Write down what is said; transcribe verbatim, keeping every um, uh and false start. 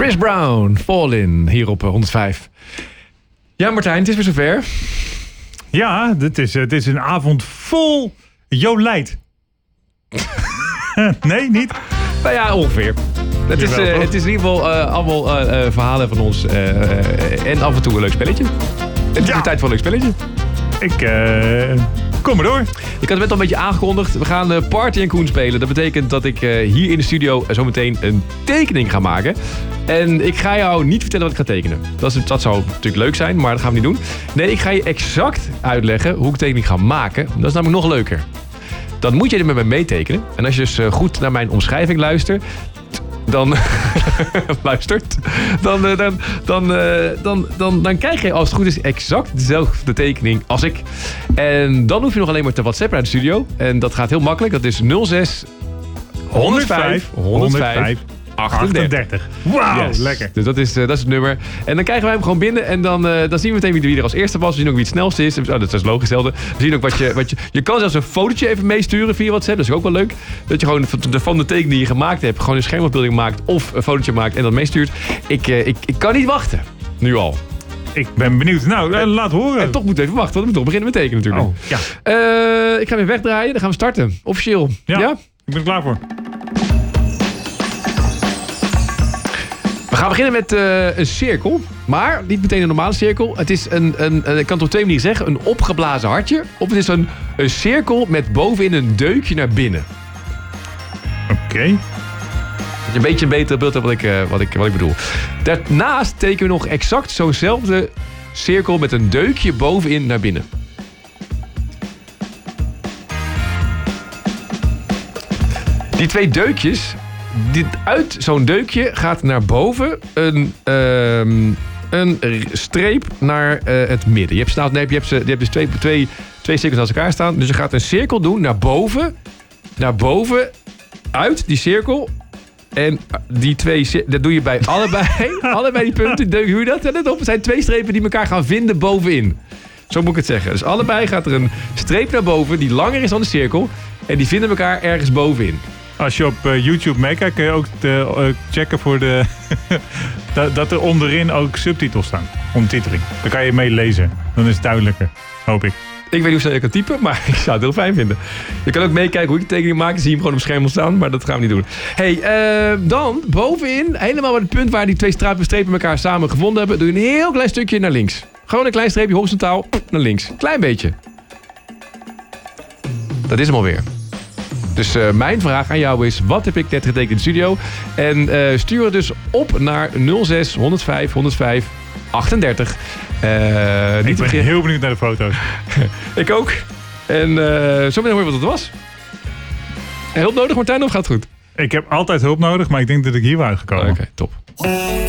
Chris Brown, Fall In, hier op honderdvijf. Ja, Martijn, het is weer zover. Ja, het is, het is een avond vol Jolijt. Nee, niet? Nou ja, ongeveer. Het is, Jawel, uh, toch? het is in ieder geval uh, allemaal uh, uh, verhalen van ons. Uh, uh, en af en toe een leuk spelletje. Het is Ja. de tijd voor een leuk spelletje. Ik uh, kom maar door. Ik had het net al een beetje aangekondigd. We gaan uh, Party en Koen spelen. Dat betekent dat ik uh, hier in de studio uh, zometeen een tekening ga maken. En ik ga jou niet vertellen wat ik ga tekenen. Dat, is, dat zou natuurlijk leuk zijn, maar dat gaan we niet doen. Nee, ik ga je exact uitleggen hoe ik tekening ga maken. Dat is namelijk nog leuker. Dan moet je er met mij meetekenen. En als je dus uh, goed naar mijn omschrijving luistert... Dan, luistert, dan, uh, dan, dan, uh, dan, dan, dan krijg je als het goed is exact dezelfde tekening als ik. En dan hoef je nog alleen maar te WhatsAppen naar de studio. En dat gaat heel makkelijk. Dat is nul zes honderdvijf honderdvijf achtendertig. Wauw, Yes. lekker. Dus dat is, uh, dat is het nummer. En dan krijgen wij hem gewoon binnen. En dan, uh, dan zien we meteen wie, wie er als eerste was. We zien ook wie het snelste is. Oh, dat is logisch hetzelfde. We zien ook wat je... Wat je, je kan zelfs een fotootje even meesturen via WhatsApp. Dat is ook wel leuk. Dat je gewoon van de, van de tekening die je gemaakt hebt... gewoon een schermafbeelding maakt of een fotootje maakt en dat meestuurt. Ik, uh, ik, ik kan niet wachten. Nu al. Ik ben benieuwd. Nou, uh, laat horen. En toch moeten we even wachten. Want we moeten toch beginnen met tekenen natuurlijk. Oh, ja. Uh, ik ga weer wegdraaien. Dan gaan we starten. Officieel. Ja, ja? ik ben er klaar voor. We gaan beginnen met uh, een cirkel. Maar niet meteen een normale cirkel. Het is een, een, een ik kan het op twee manieren zeggen. Een opgeblazen hartje. Of het is een, een cirkel met bovenin een deukje naar binnen. Oké. Okay. Dat je een beetje een beter beeld hebt wat ik, uh, wat ik, wat ik bedoel. Daarnaast tekenen we nog exact zo'nzelfde cirkel met een deukje bovenin naar binnen. Die twee deukjes... Dit, uit zo'n deukje gaat naar boven een, um, een streep naar uh, het midden. Je hebt, nou, nee, je hebt, je hebt dus twee, twee, twee cirkels naast elkaar staan. Dus je gaat een cirkel doen naar boven. Naar boven, uit die cirkel. En die twee, dat doe je bij allebei. allebei die punten, deuk, hoe je dat? Let op, het zijn twee strepen die elkaar gaan vinden bovenin. Zo moet ik het zeggen. Dus allebei gaat er een streep naar boven die langer is dan de cirkel. En die vinden elkaar ergens bovenin. Als je op uh, YouTube meekijkt, kun je ook de, uh, checken voor de dat, dat er onderin ook subtitels staan. Ondertiteling. Dan kan je meelezen. Dan is het duidelijker. Hoop ik. Ik weet niet hoe snel je kan typen, maar ik zou het heel fijn vinden. Je kan ook meekijken hoe ik de tekening maak. Dan zie je hem gewoon op het scherm staan, maar dat gaan we niet doen. Hey, uh, dan bovenin, helemaal bij het punt waar die twee strepen, strepen elkaar samen gevonden hebben, doe je een heel klein stukje naar links. Gewoon een klein streepje horizontaal naar links. Klein beetje. Dat is hem alweer. Dus uh, mijn vraag aan jou is, wat heb ik net getekend in de studio? En uh, stuur het dus op naar nul zes honderdvijf honderdvijf achtendertig. Uh, ik niet ben begin... heel benieuwd naar de foto's. Ik ook. En uh, zo meteen hoor je wat het was. Hulp nodig, Martijn, of gaat het goed? Ik heb altijd hulp nodig, maar ik denk dat ik hier wel uitgekomen. Oké, okay, top.